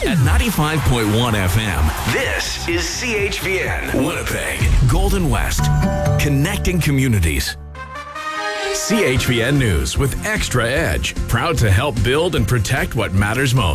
At 95.1 FM, this is CHVN, Winnipeg, Golden West, connecting communities. CHVN News with Extra Edge, proud to help build and protect what matters most.